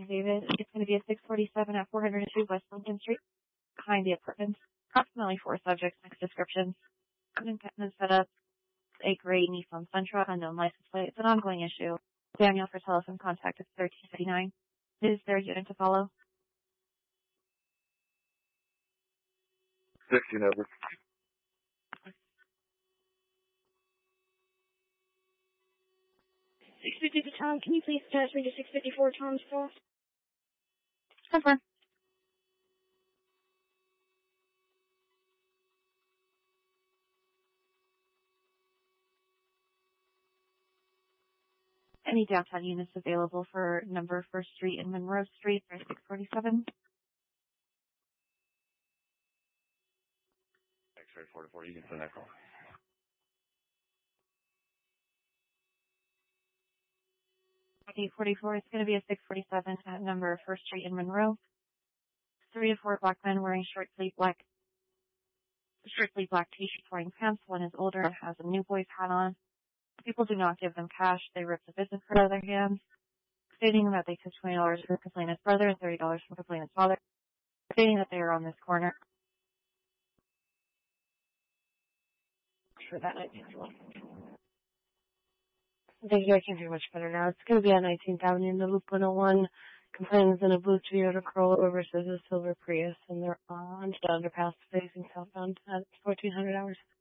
David. It's going to be a 647 at 402 West Lincoln Street, behind the apartments. Approximately 4 subjects, mixed descriptions. Has set up a gray Nissan Sentra, unknown license plate. It's an ongoing issue. Daniel for telephone contact is 1359. Is there a unit to follow? 16 over. to Tom. Can you please attach me to 654 Tom's Cross? Confirm. Any downtown units available for number 1st Street and Monroe Street for 647? X-ray 44, you can send that call. Okay, 44, it's going to be a 647 at number 1st Street in Monroe. 3 to 4 black men wearing short sleeve black t-shirts wearing pants. One is older and has a new boy's hat on. People do not give them cash. They rip the business card out of their hands, stating that they took $20 from complainant's brother and $30 from complainant's father, stating that they are on this corner. For that, I think thank you. I can hear much better now. It's going to be on 19th Avenue in the Loop 101. Complainant's in a blue Toyota Corolla versus a silver Prius, and they're on the underpass facing southbound at 1400 hours.